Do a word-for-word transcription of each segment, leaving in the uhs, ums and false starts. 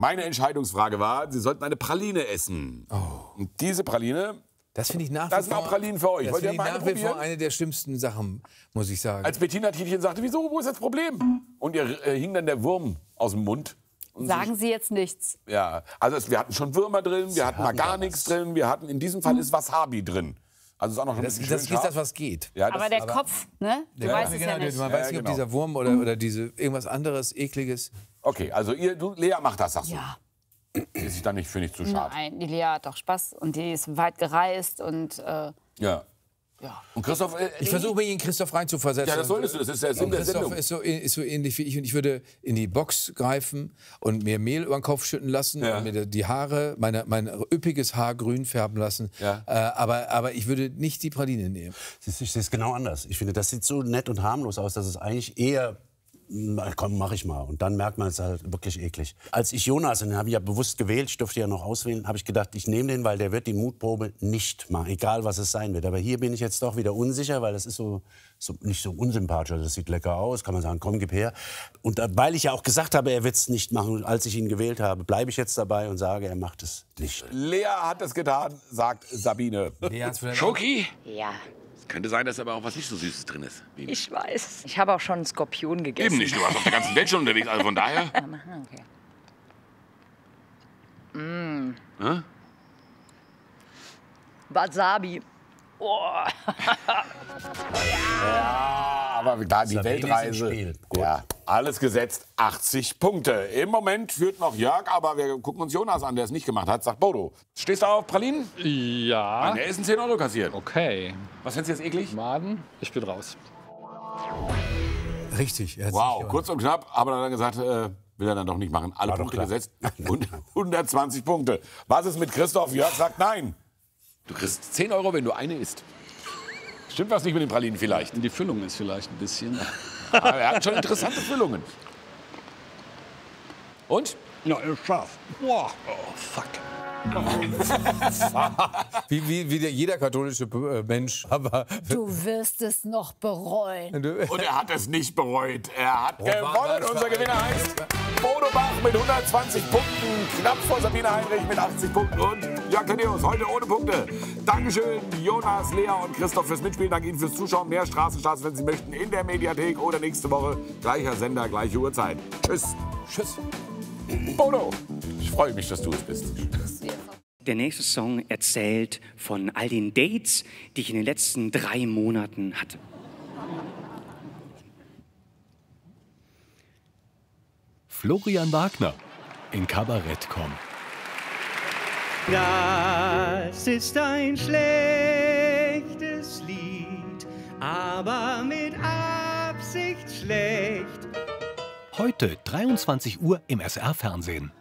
Meine Entscheidungsfrage war, Sie sollten eine Praline essen. Oh. Und diese Praline, Das finde ich nach wie das sind vor, auch Pralinen für euch. das Wollt ihr finde mal ich eine nach wie vor probieren? eine der schlimmsten Sachen, muss ich sagen. Als Bettina Tietjen sagte, wieso, wo ist das Problem? Und ihr äh, hing dann der Wurm aus dem Mund. Und Sagen Sie jetzt nichts. Ja, also es, wir hatten schon Würmer drin, wir Sie hatten mal haben gar da nichts was. drin, wir hatten, in diesem Fall ist Wasabi drin. Also ist auch noch ein das, bisschen das schön ist scharf. das, was geht. Ja, das, Aber der Kopf, ne? Du Ja, weißt es genau, ja nicht. Man weiß Ja, nicht, ob genau. dieser Wurm oder, oder diese, irgendwas anderes, Ekliges. Okay, also ihr, du, Lea macht das, sagst du. Ja. Ist sich dann nicht, finde ich, zu schade. Nein, die Lea hat doch Spaß und die ist weit gereist und äh, Ja. ja. Und Christoph, äh, Ich versuche mich in Christoph reinzuversetzen. Ja, das solltest du, das ist der Sinn Und der Christoph Sendung. ist so, ist so ähnlich wie ich. Und ich würde in die Box greifen und mir Mehl über den Kopf schütten lassen Ja. und mir die Haare, meine, mein üppiges Haar grün färben lassen. Ja. Äh, aber, aber ich würde nicht die Praline nehmen. Siehst du, ich sehe es genau anders. Ich finde, das sieht so nett und harmlos aus, dass es eigentlich eher, na, komm, mach ich mal. Und dann merkt man, es ist halt wirklich eklig. Als ich Jonas, und den habe ich ja bewusst gewählt, ich durfte ja noch auswählen, habe ich gedacht, ich nehme den, weil der wird die Mutprobe nicht machen, egal was es sein wird. Aber hier bin ich jetzt doch wieder unsicher, weil das ist so, so nicht so unsympathisch. Also das sieht lecker aus, kann man sagen, komm, gib her. Und da, weil ich ja auch gesagt habe, er wird es nicht machen, als ich ihn gewählt habe, bleibe ich jetzt dabei und sage, er macht es nicht. Lea hat es getan, sagt Sabine. Schoki? Ja, Es könnte sein, dass aber auch was nicht so Süßes drin ist. Wie ich weiß. Ich habe auch schon einen Skorpion gegessen. Eben nicht, du warst auf der ganzen Welt schon unterwegs, also von daher. Aha, okay. Hä? Wasabi. Oh. Aber da die Sabine ist im Weltreise. Spiel. Gut. Ja, alles gesetzt, achtzig Punkte. Im Moment führt noch Jörg, aber wir gucken uns Jonas an, der es nicht gemacht hat. Sagt Bodo, stehst du auf Pralinen? Ja. Der ist ein zehn Euro kassiert. Okay. Was findest du jetzt eklig? Maden, ich bin raus. Richtig. er hat Wow, sich- kurz und knapp, aber dann gesagt, äh, will er dann doch nicht machen. Alle War doch Punkte klar. gesetzt. Und hundertzwanzig Punkte. Was ist mit Christoph? Jörg sagt nein. Du kriegst zehn Euro, wenn du eine isst. Stimmt was nicht mit den Pralinen vielleicht? Die Füllung ist vielleicht ein bisschen. Aber er hat schon interessante Füllungen. Und? Ja, ist scharf. Boah, oh, fuck. Wie, wie, wie der, jeder katholische äh, Mensch. Aber Du wirst es noch bereuen. Und er hat es nicht bereut. Er hat gewonnen. was für Unser ein- Gewinner heißt Bodo Bach mit hundertzwanzig Punkten. Knapp vor Sabine Heinrich mit achtzig Punkten. Und Jörg Thaddeus heute ohne Punkte. Dankeschön Jonas, Lea und Christoph fürs Mitspielen. Danke Ihnen fürs Zuschauen. Mehr Straßenstarts, wenn Sie möchten, in der Mediathek oder nächste Woche. Gleicher Sender, gleiche Uhrzeit. Tschüss. Tschüss. Bodo, ich freue mich, dass du es bist. Der nächste Song erzählt von all den Dates, die ich in den letzten drei Monaten hatte. Florian Wagner in Kabarett.com. Das ist ein schlechtes Lied, aber mit Absicht schlecht. Heute dreiundzwanzig Uhr im S R-Fernsehen.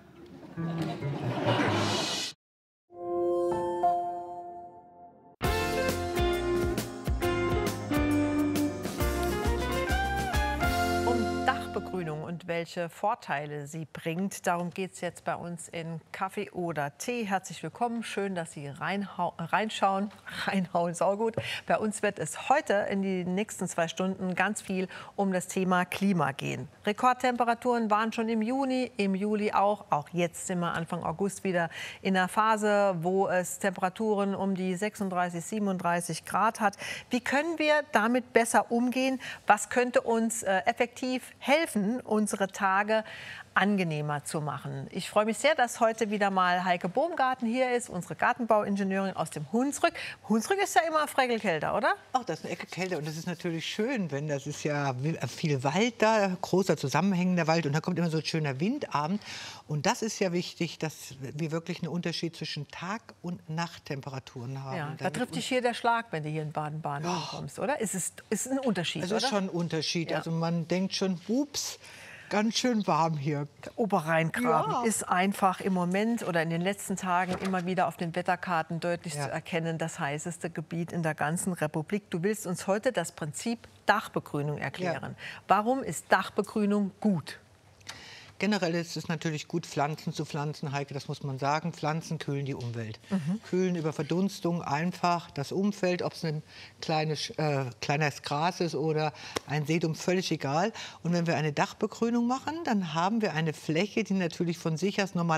Um Dachbegrünung und welche Vorteile sie bringt, darum geht es jetzt bei uns in Kaffee oder Tee. Herzlich willkommen, schön, dass Sie reinhau reinschauen. Reinhauen ist auch gut. Bei uns wird es heute in den nächsten zwei Stunden ganz viel um das Thema Klima gehen. Rekordtemperaturen waren schon im Juni, im Juli auch. Auch jetzt sind wir Anfang August wieder in einer Phase, wo es Temperaturen um die sechsunddreißig, siebenunddreißig Grad hat. Wie können wir damit besser umgehen? Was könnte uns äh, effektiv helfen, unsere Tage angenehmer zu machen? Ich freue mich sehr, dass heute wieder mal Heike Baumgarten hier ist, unsere Gartenbauingenieurin aus dem Hunsrück. Hunsrück ist ja immer Freckelkälter, oder? Ach, das ist eine Ecke kälter und das ist natürlich schön, wenn das ist ja viel Wald da, großer zusammenhängender Wald und da kommt immer so ein schöner Windabend und das ist ja wichtig, dass wir wirklich einen Unterschied zwischen Tag- und Nachttemperaturen haben. Ja, da Damit trifft dich hier der Schlag, wenn du hier in Baden-Baden ankommst, oder? Ist es ist ein Unterschied, also oder? ist schon ein Unterschied. Ja. Also man denkt schon, ups, ganz schön warm hier. Der Oberrheingraben Ja. ist einfach im Moment oder in den letzten Tagen immer wieder auf den Wetterkarten deutlich Ja. zu erkennen, das heißeste Gebiet in der ganzen Republik. Du willst uns heute das Prinzip Dachbegrünung erklären. Warum ist Dachbegrünung gut? Generell ist es natürlich gut, Pflanzen zu pflanzen, Heike, das muss man sagen. Pflanzen kühlen die Umwelt. Mhm. Kühlen über Verdunstung einfach das Umfeld, ob es ein kleines, äh, kleines Gras ist oder ein Sedum, völlig egal. Und wenn wir eine Dachbegrünung machen, dann haben wir eine Fläche, die natürlich von sich aus normal